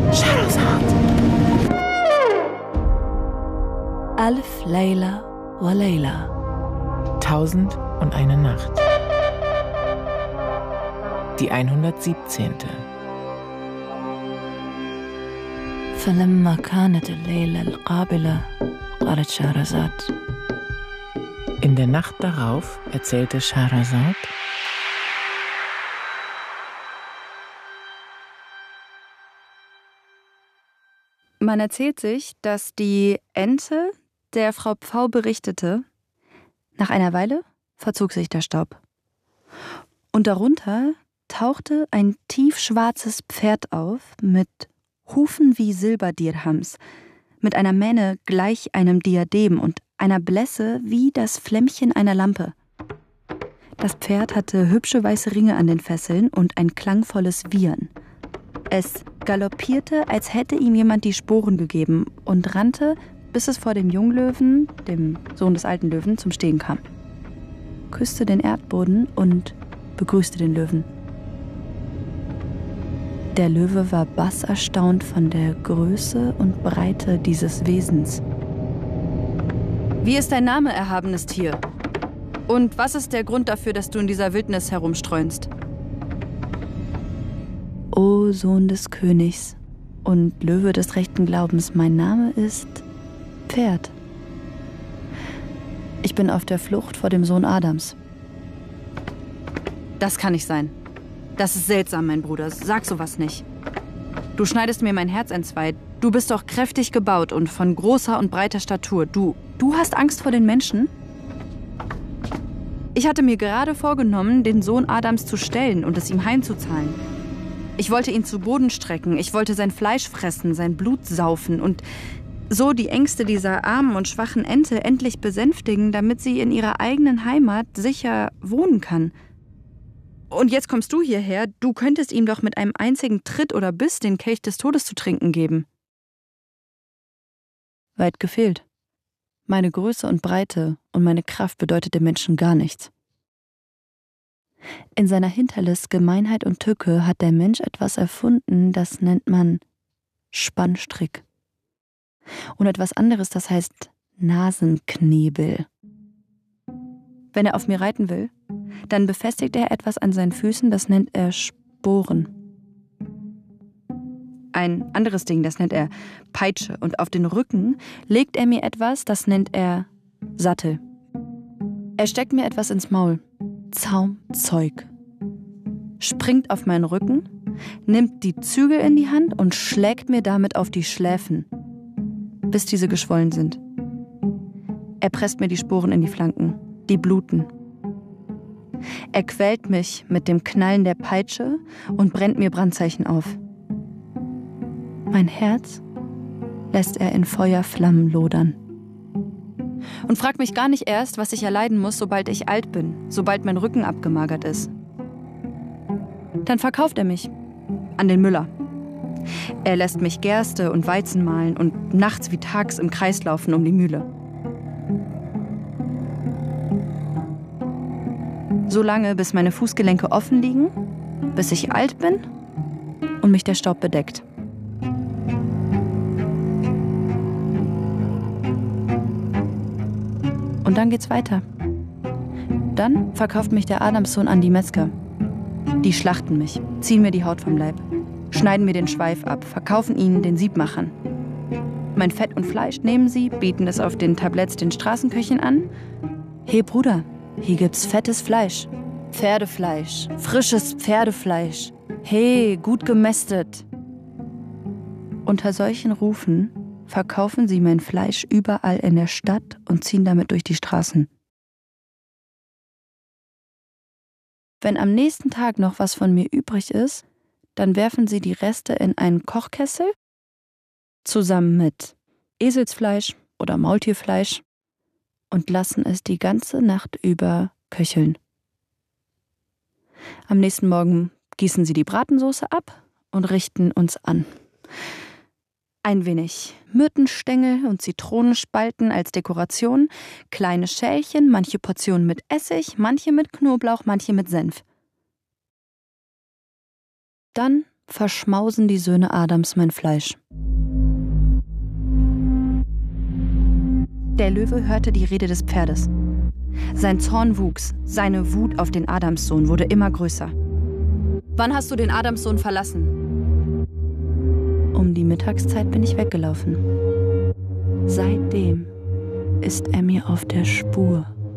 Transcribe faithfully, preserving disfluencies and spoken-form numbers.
Scheherazade. Alf Layla wa Layla. Tausend und eine Nacht. Die hundertsiebzehnte. فلما كانت الليلة القابلة قالت شهرزاد. In der Nacht darauf erzählte Scheherazade: Man erzählt sich, dass die Ente der Frau Pfau berichtete, nach einer Weile verzog sich der Staub. Und darunter tauchte ein tiefschwarzes Pferd auf mit Hufen wie Silberdirhams, mit einer Mähne gleich einem Diadem und einer Blässe wie das Flämmchen einer Lampe. Das Pferd hatte hübsche weiße Ringe an den Fesseln und ein klangvolles Wiehern. Es galoppierte, als hätte ihm jemand die Sporen gegeben und rannte, bis es vor dem Junglöwen, dem Sohn des alten Löwen, zum Stehen kam, küsste den Erdboden und begrüßte den Löwen. Der Löwe war basserstaunt von der Größe und Breite dieses Wesens. »Wie ist dein Name, erhabenes Tier? Und was ist der Grund dafür, dass du in dieser Wildnis herumstreunst?« »O Sohn des Königs und Löwe des rechten Glaubens, mein Name ist Pferd. Ich bin auf der Flucht vor dem Sohn Adams.« »Das kann nicht sein. Das ist seltsam, mein Bruder. Sag sowas nicht. Du schneidest mir mein Herz entzwei. Du bist doch kräftig gebaut und von großer und breiter Statur. Du, du hast Angst vor den Menschen? Ich hatte mir gerade vorgenommen, den Sohn Adams zu stellen und es ihm heimzuzahlen. Ich wollte ihn zu Boden strecken. Ich wollte sein Fleisch fressen, sein Blut saufen und so die Ängste dieser armen und schwachen Ente endlich besänftigen, damit sie in ihrer eigenen Heimat sicher wohnen kann. Und jetzt kommst du hierher, du könntest ihm doch mit einem einzigen Tritt oder Biss den Kelch des Todes zu trinken geben.« Weit gefehlt. Meine Größe und Breite und meine Kraft bedeutet dem Menschen gar nichts. In seiner Hinterlist Gemeinheit und Tücke hat der Mensch etwas erfunden, das nennt man Spannstrick. Und etwas anderes, das heißt Nasenknebel. Wenn er auf mir reiten will, dann befestigt er etwas an seinen Füßen, das nennt er Sporen. Ein anderes Ding, das nennt er Peitsche. Und auf den Rücken legt er mir etwas, das nennt er Sattel. Er steckt mir etwas ins Maul. Zaumzeug. Springt auf meinen Rücken, nimmt die Zügel in die Hand und schlägt mir damit auf die Schläfen, bis diese geschwollen sind. Er presst mir die Sporen in die Flanken, die bluten. Er quält mich mit dem Knallen der Peitsche und brennt mir Brandzeichen auf. Mein Herz lässt er in Feuerflammen lodern. Und fragt mich gar nicht erst, was ich erleiden muss, sobald ich alt bin, sobald mein Rücken abgemagert ist. Dann verkauft er mich an den Müller. Er lässt mich Gerste und Weizen mahlen und nachts wie tags im Kreis laufen um die Mühle. So lange, bis meine Fußgelenke offen liegen, bis ich alt bin und mich der Staub bedeckt. Und dann geht's weiter. Dann verkauft mich der Adamssohn an die Metzger. Die schlachten mich, ziehen mir die Haut vom Leib, schneiden mir den Schweif ab, verkaufen ihn den Siebmachern. Mein Fett und Fleisch nehmen sie, bieten es auf den Tabletts den Straßenköchen an. Hey Bruder, hier gibt's fettes Fleisch, Pferdefleisch, frisches Pferdefleisch. Hey, gut gemästet. Unter solchen Rufen verkaufen sie mein Fleisch überall in der Stadt und ziehen damit durch die Straßen. Wenn am nächsten Tag noch was von mir übrig ist, dann werfen sie die Reste in einen Kochkessel zusammen mit Eselsfleisch oder Maultierfleisch und lassen es die ganze Nacht über köcheln. Am nächsten Morgen gießen sie die Bratensoße ab und richten uns an. Ein wenig Myrtenstängel und Zitronenspalten als Dekoration, kleine Schälchen, manche Portionen mit Essig, manche mit Knoblauch, manche mit Senf. Dann verschmausen die Söhne Adams mein Fleisch. Der Löwe hörte die Rede des Pferdes. Sein Zorn wuchs, seine Wut auf den Adamssohn wurde immer größer. »Wann hast du den Adamssohn verlassen?« »Um die Mittagszeit bin ich weggelaufen. Seitdem ist er mir auf der Spur.«